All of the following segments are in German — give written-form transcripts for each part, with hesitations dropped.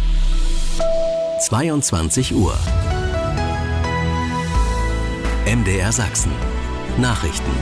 22 Uhr. MDR Sachsen. Nachrichten.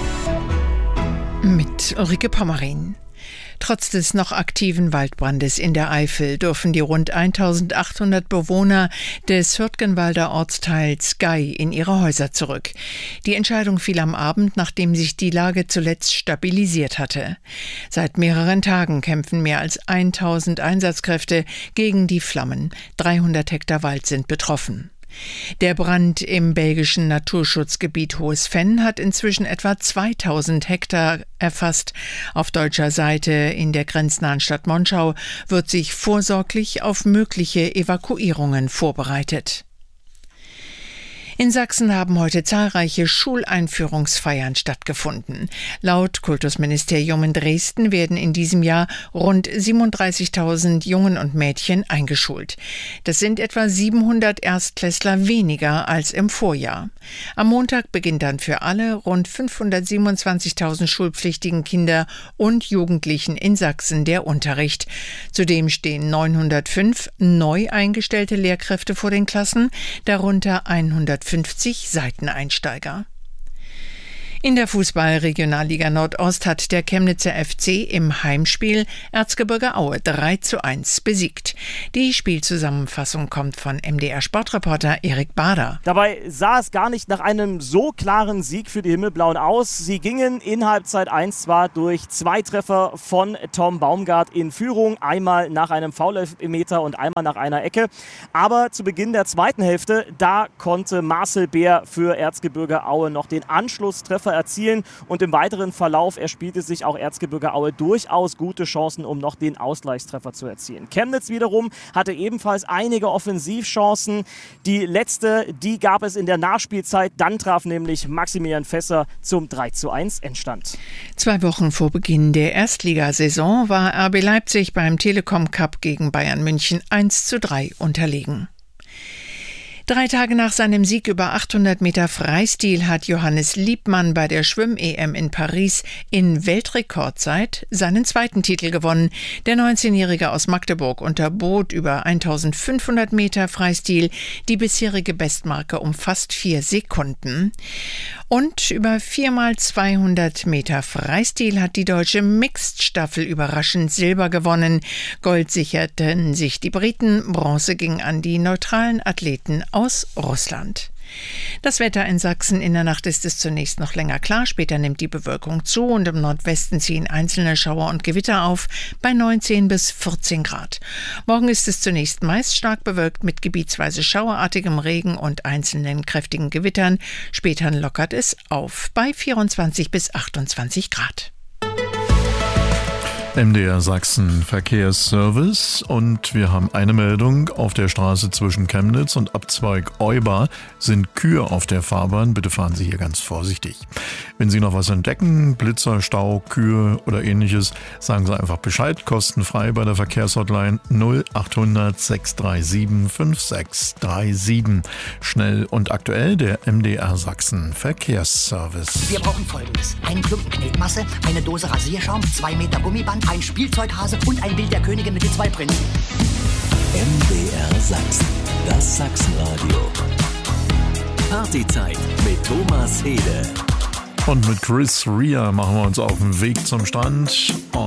Mit Ulrike Pommerin. Trotz des noch aktiven Waldbrandes in der Eifel dürfen die rund 1800 Bewohner des Hürtgenwalder Ortsteils Gey in ihre Häuser zurück. Die Entscheidung fiel am Abend, nachdem sich die Lage zuletzt stabilisiert hatte. Seit mehreren Tagen kämpfen mehr als 1000 Einsatzkräfte gegen die Flammen. 300 Hektar Wald sind betroffen. Der Brand im belgischen Naturschutzgebiet Hohes Venn hat inzwischen etwa 2000 Hektar erfasst. Auf deutscher Seite in der grenznahen Stadt Monschau wird sich vorsorglich auf mögliche Evakuierungen vorbereitet. In Sachsen haben heute zahlreiche Schuleinführungsfeiern stattgefunden. Laut Kultusministerium in Dresden werden in diesem Jahr rund 37.000 Jungen und Mädchen eingeschult. Das sind etwa 700 Erstklässler weniger als im Vorjahr. Am Montag beginnt dann für alle rund 527.000 schulpflichtigen Kinder und Jugendlichen in Sachsen der Unterricht. Zudem stehen 905 neu eingestellte Lehrkräfte vor den Klassen, darunter 150 Seiteneinsteiger. In der Fußball-Regionalliga Nordost hat der Chemnitzer FC im Heimspiel Erzgebirge Aue 3:1 besiegt. Die Spielzusammenfassung kommt von MDR-Sportreporter Erik Bader. Dabei sah es gar nicht nach einem so klaren Sieg für die Himmelblauen aus. Sie gingen in Halbzeit 1 zwar durch 2 Treffer von Tom Baumgart in Führung, einmal nach einem Foulelfmeter und einmal nach einer Ecke. Aber zu Beginn der zweiten Hälfte, da konnte Marcel Beer für Erzgebirge Aue noch den Anschlusstreffer erzielen und im weiteren Verlauf erspielte sich auch Erzgebirge Aue durchaus gute Chancen, um noch den Ausgleichstreffer zu erzielen. Chemnitz wiederum hatte ebenfalls einige Offensivchancen. Die letzte, die gab es in der Nachspielzeit. Dann traf nämlich Maximilian Fässer zum 3:1 Endstand. 2 Wochen vor Beginn der Erstligasaison war RB Leipzig beim Telekom Cup gegen Bayern München 1:3 unterlegen. 3 Tage nach seinem Sieg über 800 Meter Freistil hat Johannes Liebmann bei der Schwimm-EM in Paris in Weltrekordzeit seinen 2. Titel gewonnen. Der 19-Jährige aus Magdeburg unterbot über 1500 Meter Freistil die bisherige Bestmarke um fast 4 Sekunden. Und über 4x200 Meter Freistil hat die deutsche Mixed-Staffel überraschend Silber gewonnen. Gold sicherten sich die Briten, Bronze ging an die neutralen Athleten aus Russland. Das Wetter in Sachsen: in der Nacht ist es zunächst noch länger klar, später nimmt die Bewölkung zu und im Nordwesten ziehen einzelne Schauer und Gewitter auf bei 19 bis 14 Grad. Morgen ist es zunächst meist stark bewölkt mit gebietsweise schauerartigem Regen und einzelnen kräftigen Gewittern. Später lockert es auf bei 24 bis 28 Grad. MDR Sachsen Verkehrsservice und wir haben eine Meldung. Auf der Straße zwischen Chemnitz und Abzweig Euba sind Kühe auf der Fahrbahn. Bitte fahren Sie hier ganz vorsichtig. Wenn Sie noch was entdecken, Blitzer, Stau, Kühe oder ähnliches, sagen Sie einfach Bescheid. Kostenfrei bei der Verkehrshotline 0800 637 5637. Schnell und aktuell der MDR Sachsen Verkehrsservice. Wir brauchen Folgendes: einen Klumpen Knetmasse, eine Dose Rasierschaum, 2 Meter Gummiband, ein Spielzeughase und ein Bild der Königin mit den 2 Prinzen. MDR Sachsen, das Sachsenradio. Partyzeit mit Thomas Hede. Und mit Chris Rea machen wir uns auf den Weg zum Strand.